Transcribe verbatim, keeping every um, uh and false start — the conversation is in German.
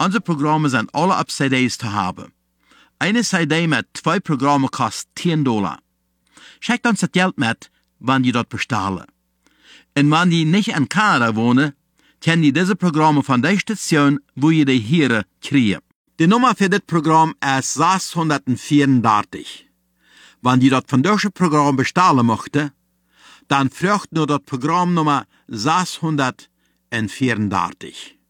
Unsere Programme sind alle auf C Ds zu haben. Eine C D mit zwei Programmen kostet zehn Dollar. Schickt uns das Geld mit, wenn die dort bestellen. Und wenn die nicht in Kanada wohnen, können die diese Programme von der Station, wo ihr die hier kriegen. Die Nummer für das Programm ist sechshundertvierundachtzig. Wenn die dort von diesem Programm bestellen möchten, dann fragt nur das Programmnummer sechshundertvierundachtzig.